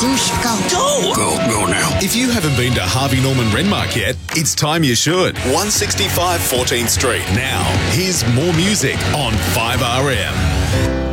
Swoosh, go. Go now. If you haven't been to Harvey Norman Renmark yet, it's time you should. 165 14th Street. Now, here's more music on 5RM.